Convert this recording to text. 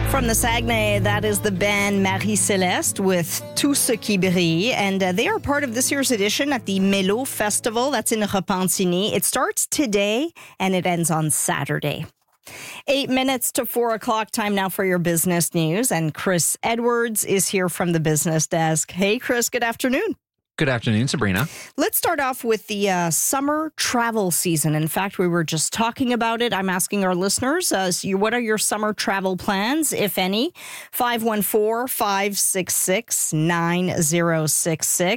From the Saguenay, that is the band Marie-Céleste with Tout ce qui brille. And they are part of this year's edition at the Melo Festival. That's in Repentigny. It starts today and it ends on Saturday. 8 minutes to 4 o'clock, time now for your business news. And Chris Edwards is here from the business desk. Hey, Chris, good afternoon. Good afternoon, Sabrina. Let's start off with the summer travel season. In fact, we were just talking about it. I'm asking our listeners, what are your summer travel plans, if any? 514-566-9066.